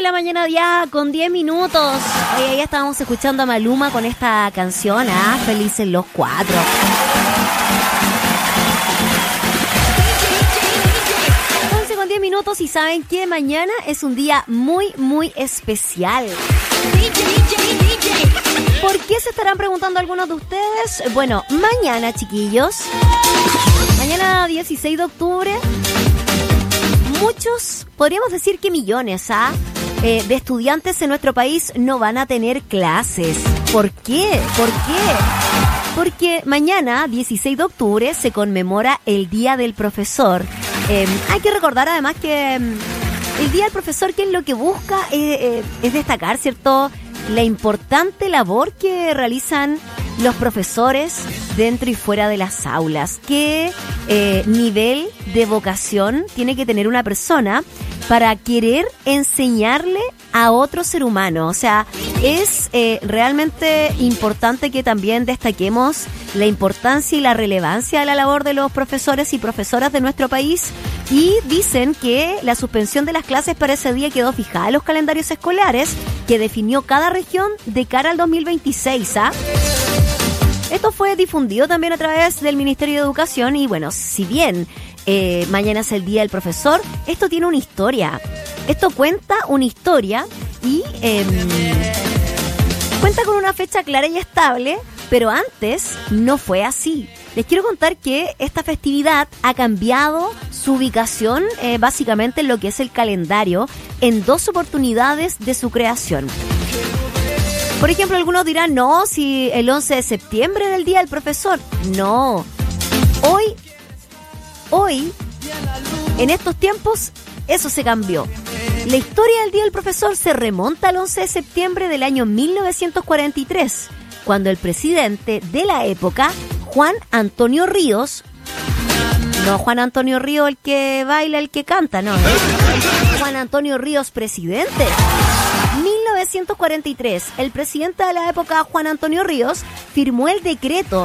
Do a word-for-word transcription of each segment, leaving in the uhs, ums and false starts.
de la mañana ya con diez minutos. Hoy ahí estábamos escuchando a Maluma con esta canción, ¿ah? Felices los cuatro. once con diez minutos y saben que mañana es un día muy, muy especial. ¿Por qué se estarán preguntando algunos de ustedes? Bueno, mañana, chiquillos, mañana dieciséis de octubre, muchos, podríamos decir que millones, ¿ah? Eh, de estudiantes en nuestro país no van a tener clases. ¿Por qué? ¿Por qué? Porque mañana, dieciséis de octubre, se conmemora el Día del Profesor. Eh, hay que recordar además que eh, el Día del Profesor, que es lo que busca, eh, eh, es destacar, ¿cierto?, la importante labor que realizan los profesores dentro y fuera de las aulas. ¿Qué eh, nivel de vocación tiene que tener una persona para querer enseñarle a otro ser humano? O sea, es eh, realmente importante que también destaquemos la importancia y la relevancia de la labor de los profesores y profesoras de nuestro país. Y dicen que la suspensión de las clases para ese día quedó fijada en los calendarios escolares que definió cada región de cara al dos mil veintiséis, ¿ah? Esto fue difundido también a través del Ministerio de Educación y bueno, si bien eh, mañana es el Día del Profesor, esto tiene una historia. Esto cuenta una historia y eh, cuenta con una fecha clara y estable, pero antes no fue así. Les quiero contar que esta festividad ha cambiado su ubicación eh, básicamente en lo que es el calendario en dos oportunidades de su creación. Por ejemplo, algunos dirán, no, si el once de septiembre era el Día del Profesor. No, hoy, hoy, en estos tiempos, eso se cambió. La historia del Día del Profesor se remonta al once de septiembre del año mil novecientos cuarenta y tres, cuando el presidente de la época, Juan Antonio Ríos, no Juan Antonio Ríos el que baila, el que canta, no, ¿eh? Juan Antonio Ríos, presidente. mil novecientos cuarenta y tres, el presidente de la época, Juan Antonio Ríos, firmó el decreto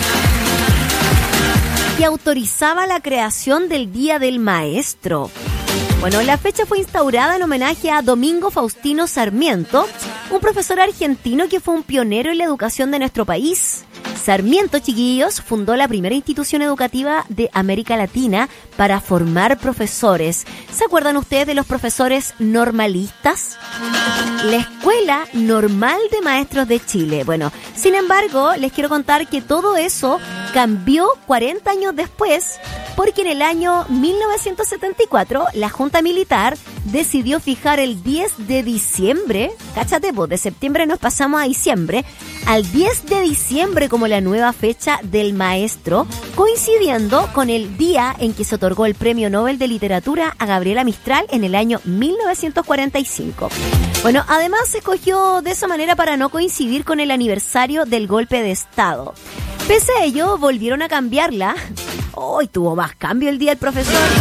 que autorizaba la creación del Día del Maestro. Bueno, la fecha fue instaurada en homenaje a Domingo Faustino Sarmiento, un profesor argentino que fue un pionero en la educación de nuestro país. Sarmiento, chiquillos, fundó la primera institución educativa de América Latina para formar profesores. ¿Se acuerdan ustedes de los profesores normalistas? La Escuela Normal de Maestros de Chile. Bueno, sin embargo, les quiero contar que todo eso cambió cuarenta años después, porque en el año mil novecientos setenta y cuatro la Junta Militar decidió fijar el diez de diciembre, cáchate vos, de septiembre nos pasamos a diciembre, al diez de diciembre como la nueva fecha del maestro, coincidiendo con el día en que se otorgó el Premio Nobel de Literatura a Gabriela Mistral en el año mil novecientos cuarenta y cinco. Bueno, además se escogió de esa manera para no coincidir con el aniversario del golpe de Estado. Pese a ello, volvieron a cambiarla. Hoy tuvo más cambio el Día del Profesor.